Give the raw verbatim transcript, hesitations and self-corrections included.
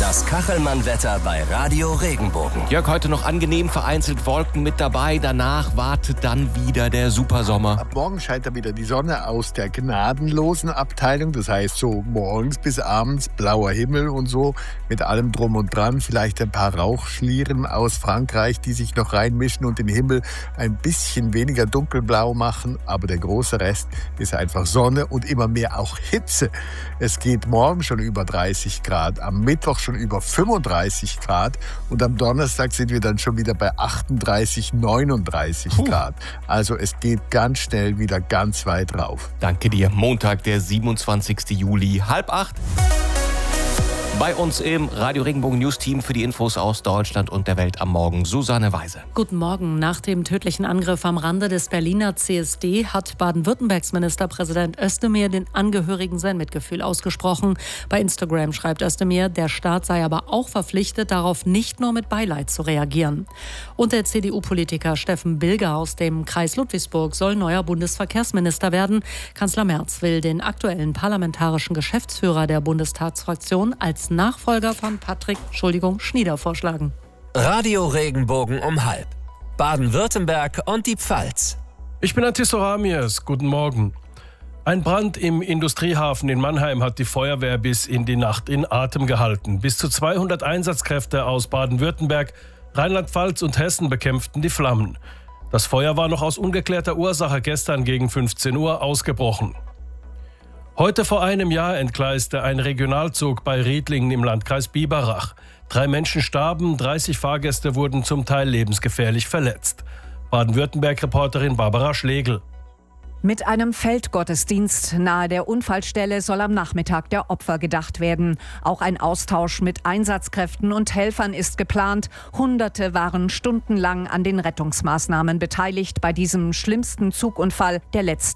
Das Kachelmann-Wetter bei Radio Regenbogen. Jörg, heute noch angenehm, vereinzelt Wolken mit dabei. Danach wartet dann wieder der Supersommer. Ab morgen scheint da wieder die Sonne aus der gnadenlosen Abteilung. Das heißt, so morgens bis abends blauer Himmel und so mit allem drum und dran. Vielleicht ein paar Rauchschlieren aus Frankreich, die sich noch reinmischen und den Himmel ein bisschen weniger dunkelblau machen. Aber der große Rest ist einfach Sonne und immer mehr auch Hitze. Es geht morgen schon über dreißig Grad, am Mittwoch schon über fünfunddreißig Grad und am Donnerstag sind wir dann schon wieder bei achtunddreißig, neununddreißig Puh. Grad. Also es geht ganz schnell wieder ganz weit rauf. Danke dir. Montag, der siebenundzwanzigsten Juli, halb acht. Bei uns im Radio Regenbogen News Team für die Infos aus Deutschland und der Welt am Morgen Susanne Weise. Guten Morgen. Nach dem tödlichen Angriff am Rande des Berliner C S D hat Baden-Württembergs Ministerpräsident Özdemir den Angehörigen sein Mitgefühl ausgesprochen. Bei Instagram schreibt Özdemir, der Staat sei aber auch verpflichtet, darauf nicht nur mit Beileid zu reagieren. Und der C D U-Politiker Steffen Bilger aus dem Kreis Ludwigsburg soll neuer Bundesverkehrsminister werden. Kanzler Merz will den aktuellen parlamentarischen Geschäftsführer der Bundestagsfraktion als Nachfolger von Patrick, Entschuldigung, Schnieder vorschlagen. Radio Regenbogen um halb. Baden-Württemberg und die Pfalz. Ich bin Antisso Ramirez. Guten Morgen. Ein Brand im Industriehafen in Mannheim hat die Feuerwehr bis in die Nacht in Atem gehalten. Bis zu zweihundert Einsatzkräfte aus Baden-Württemberg, Rheinland-Pfalz und Hessen bekämpften die Flammen. Das Feuer war noch aus ungeklärter Ursache gestern gegen fünfzehn Uhr ausgebrochen. Heute vor einem Jahr entgleiste ein Regionalzug bei Riedlingen im Landkreis Biberach. Drei Menschen starben, dreißig Fahrgäste wurden zum Teil lebensgefährlich verletzt. Baden-Württemberg-Reporterin Barbara Schlegel. Mit einem Feldgottesdienst nahe der Unfallstelle soll am Nachmittag der Opfer gedacht werden. Auch ein Austausch mit Einsatzkräften und Helfern ist geplant. Hunderte waren stundenlang an den Rettungsmaßnahmen beteiligt bei diesem schlimmsten Zugunfall der letzten